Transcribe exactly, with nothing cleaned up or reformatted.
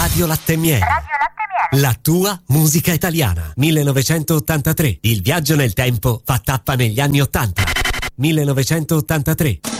Radio Latte Miele. Radio Latte Miele. La tua musica italiana. millenovecentottantatré. Il viaggio nel tempo fa tappa negli anni ottanta. millenovecentottantatré.